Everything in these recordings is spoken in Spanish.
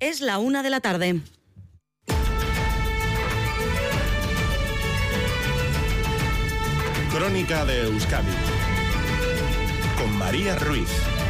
Es la 1 p.m. Crónica de Euskadi con María Ruiz.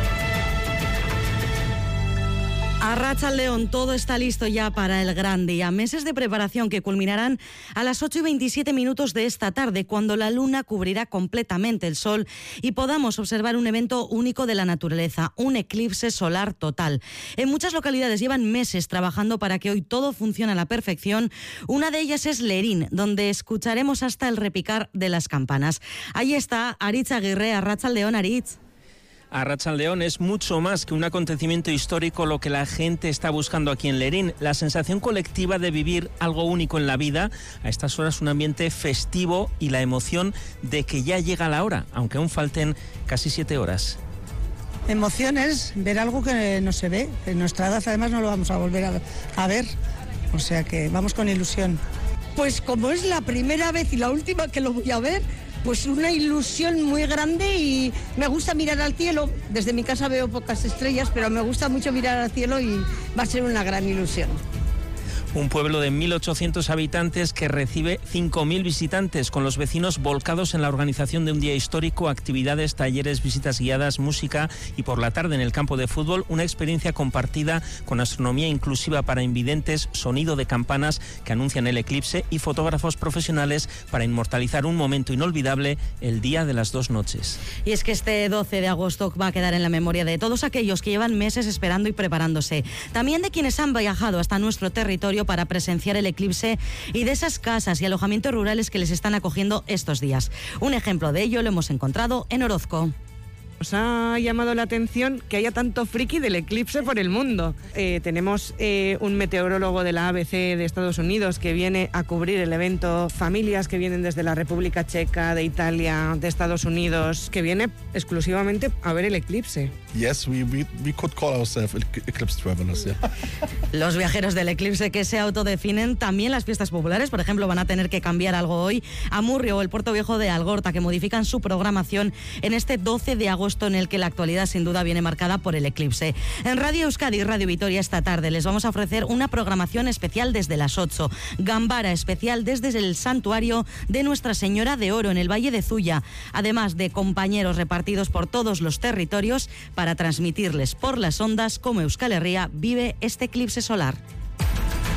Arratsaldeon, todo está listo ya para el gran día. Meses de preparación que culminarán a las 8:27 de esta tarde, cuando la luna cubrirá completamente el sol y podamos observar un evento único de la naturaleza, un eclipse solar total. En muchas localidades llevan meses trabajando para que hoy todo funcione a la perfección. Una de ellas es Lerín, donde escucharemos hasta el repicar de las campanas. Ahí está Aritz Aguirre. Arratsaldeon, Aritz. Arratsaldeon, es mucho más que un acontecimiento histórico lo que la gente está buscando aquí en Lerín. La sensación colectiva de vivir algo único en la vida, a estas horas un ambiente festivo y la emoción de que ya llega la hora, aunque aún falten casi 7 horas. Emoción es ver algo que no se ve. En nuestra edad además no lo vamos a volver a ver, o sea que vamos con ilusión. Pues como es la primera vez y la última que lo voy a ver, pues una ilusión muy grande, y me gusta mirar al cielo. Desde mi casa veo pocas estrellas, pero me gusta mucho mirar al cielo y va a ser una gran ilusión. Un pueblo de 1.800 habitantes que recibe 5.000 visitantes, con los vecinos volcados en la organización de un día histórico, actividades, talleres, visitas guiadas, música y por la tarde en el campo de fútbol una experiencia compartida con astronomía inclusiva para invidentes, sonido de campanas que anuncian el eclipse y fotógrafos profesionales para inmortalizar un momento inolvidable, el día de las 2 noches. Y es que este 12 de agosto va a quedar en la memoria de todos aquellos que llevan meses esperando y preparándose. También de quienes han viajado hasta nuestro territorio para presenciar el eclipse y de esas casas y alojamientos rurales que les están acogiendo estos días. Un ejemplo de ello lo hemos encontrado en Orozco. Nos ha llamado la atención que haya tanto friki del eclipse por el mundo. Tenemos un meteorólogo de la ABC de Estados Unidos que viene a cubrir el evento, familias que vienen desde la República Checa, de Italia, de Estados Unidos, que viene exclusivamente a ver el eclipse. Yes, we could call ourselves eclipse travelers, yeah. Los viajeros del eclipse que se autodefinen. También las fiestas populares, por ejemplo, van a tener que cambiar algo hoy. Amurrio o el Puerto Viejo de Algorta, que modifican su programación en este 12 de agosto, en el que la actualidad sin duda viene marcada por el eclipse. En Radio Euskadi y Radio Vitoria esta tarde les vamos a ofrecer una programación especial desde las 8. Gambara especial desde el santuario de Nuestra Señora de Oro en el Valle de Zuya, además de compañeros repartidos por todos los territorios para transmitirles por las ondas cómo Euskal Herria vive este eclipse solar.